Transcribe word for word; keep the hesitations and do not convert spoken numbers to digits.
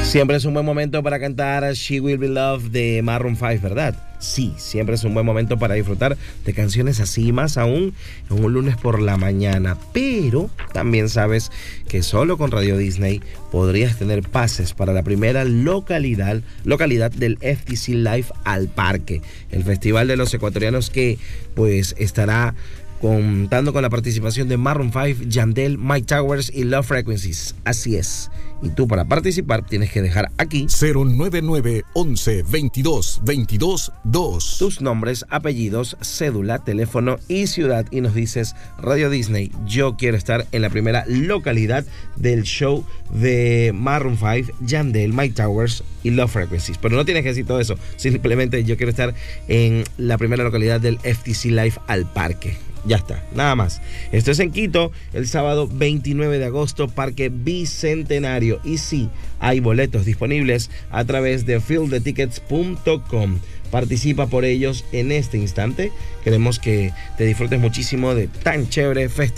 Siempre es un buen momento para cantar She Will Be Loved de Maroon five, ¿verdad? Sí, siempre es un buen momento para disfrutar de canciones así, más aún en un lunes por la mañana. Pero también sabes que solo con Radio Disney podrías tener pases para la primera localidad, localidad del F T C Live al Parque, el festival de los ecuatorianos que pues estará contando con la participación de Maroon five, Yandel, Mike Towers y Love Frequencies. Así es. Y tú para participar tienes que dejar aquí cero nueve nueve once veintidós veintidós dos tus nombres, apellidos, cédula, teléfono y ciudad y nos dices: Radio Disney, yo quiero estar en la primera localidad del show de Maroon five, Yandel, Mike Towers y Love Frequencies. Pero no tienes que decir todo eso, simplemente yo quiero estar en la primera localidad del F T C Live al Parque. Ya está, nada más. Esto es en Quito, el sábado veintinueve de agosto, Parque Bicentenario. Y sí, hay boletos disponibles a través de field the tickets punto com. Participa por ellos en este instante. Queremos que te disfrutes muchísimo de tan chévere festival.